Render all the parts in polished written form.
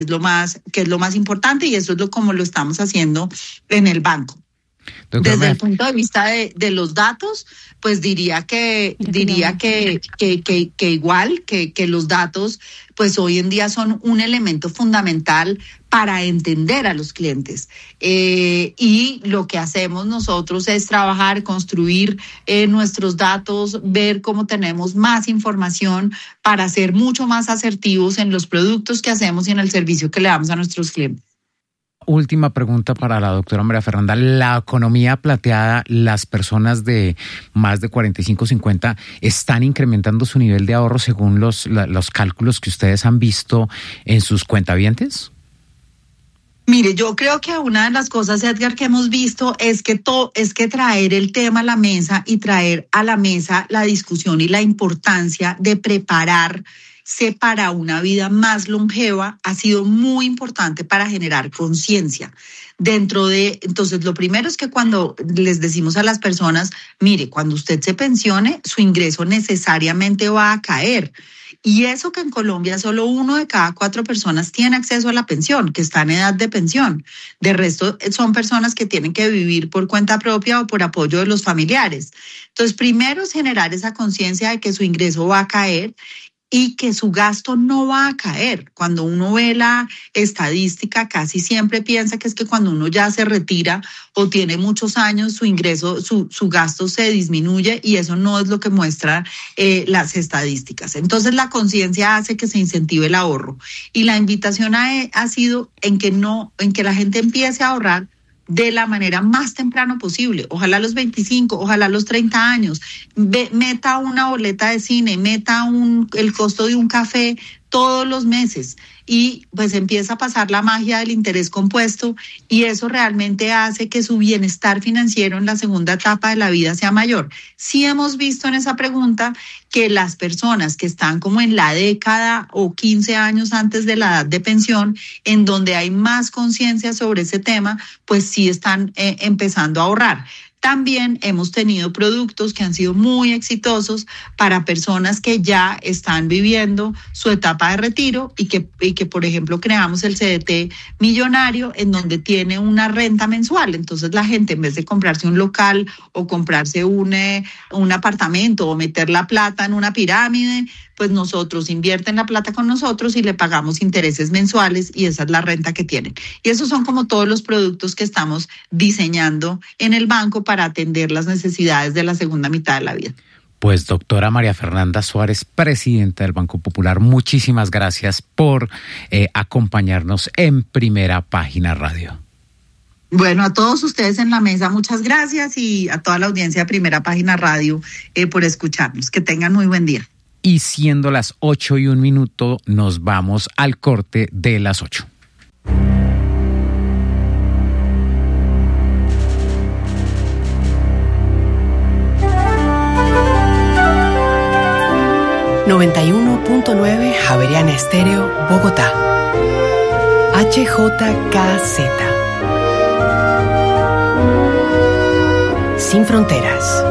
que es lo más importante, y eso es como lo estamos haciendo en el banco. Doctor, desde el punto de vista de los datos, pues diría que igual que los datos, pues hoy en día son un elemento fundamental para entender a los clientes. Y lo que hacemos nosotros es trabajar, construir nuestros datos, ver cómo tenemos más información para ser mucho más asertivos en los productos que hacemos y en el servicio que le damos a nuestros clientes. Última pregunta para la doctora María Fernanda. La economía plateada, las personas de más de 45, 50, ¿están incrementando su nivel de ahorro según los cálculos que ustedes han visto en sus cuentavientes? Mire, yo creo que una de las cosas, Edgar, que hemos visto es que traer el tema a la mesa y traer a la mesa la discusión y la importancia de prepararse para una vida más longeva ha sido muy importante para generar conciencia. Entonces, lo primero es que cuando les decimos a las personas, mire, cuando usted se pensione, su ingreso necesariamente va a caer. Y eso que en Colombia solo 1 de cada 4 personas tiene acceso a la pensión, que está en edad de pensión. De resto, son personas que tienen que vivir por cuenta propia o por apoyo de los familiares. Entonces, primero es generar esa conciencia de que su ingreso va a caer y que su gasto no va a caer. Cuando uno ve la estadística, casi siempre piensa que es que cuando uno ya se retira o tiene muchos años, su ingreso, su gasto se disminuye, y eso no es lo que muestran las estadísticas. Entonces, la conciencia hace que se incentive el ahorro. Y la invitación ha sido en que la gente empiece a ahorrar de la manera más temprano posible, ojalá a los 25, ojalá a los 30 años, meta una boleta de cine, meta el costo de un café todos los meses, y pues empieza a pasar la magia del interés compuesto, y eso realmente hace que su bienestar financiero en la segunda etapa de la vida sea mayor. Sí hemos visto en esa pregunta que las personas que están como en la década o 15 años antes de la edad de pensión, en donde hay más conciencia sobre ese tema, pues sí están empezando a ahorrar. También hemos tenido productos que han sido muy exitosos para personas que ya están viviendo su etapa de retiro y que por ejemplo, creamos el CDT millonario, en donde tiene una renta mensual. Entonces, la gente, en vez de comprarse un local o comprarse un apartamento o meter la plata en una pirámide, pues nosotros invierten la plata con nosotros y le pagamos intereses mensuales, y esa es la renta que tienen. Y esos son como todos los productos que estamos diseñando en el banco para atender las necesidades de la segunda mitad de la vida. Pues doctora María Fernanda Suárez, presidenta del Banco Popular, muchísimas gracias por acompañarnos en Primera Página Radio. Bueno, a todos ustedes en la mesa, muchas gracias, y a toda la audiencia de Primera Página Radio por escucharnos. Que tengan muy buen día. Y siendo las 8:01, nos vamos al corte de las 8. ...91.9 Javeriana Estéreo, Bogotá. HJKZ. Sin fronteras.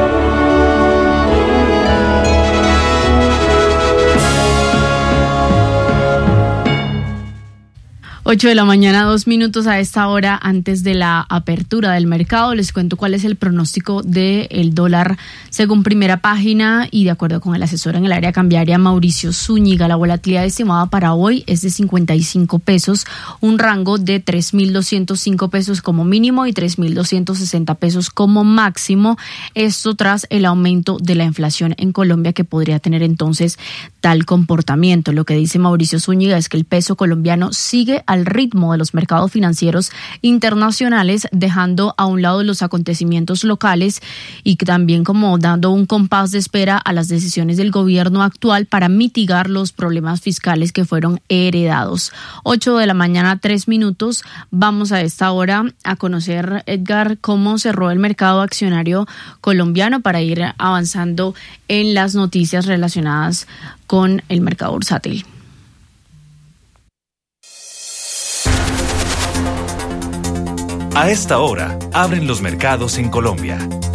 8 de la mañana, 2 minutos a esta hora. Antes de la apertura del mercado, les cuento cuál es el pronóstico del dólar según Primera Página, y de acuerdo con el asesor en el área cambiaria Mauricio Zúñiga, la volatilidad estimada para hoy es de 55 pesos, un rango de 3.205 pesos como mínimo y 3.260 pesos como máximo. Esto tras el aumento de la inflación en Colombia, que podría tener entonces tal comportamiento. Lo que dice Mauricio Zúñiga es que el peso colombiano sigue al ritmo de los mercados financieros internacionales, dejando a un lado los acontecimientos locales, y que también como dando un compás de espera a las decisiones del gobierno actual para mitigar los problemas fiscales que fueron heredados. 8 de la mañana, 3 minutos. Vamos a esta hora a conocer, Edgar, cómo cerró el mercado accionario colombiano, para ir avanzando en las noticias relacionadas con el mercado bursátil. A esta hora, abren los mercados en Colombia.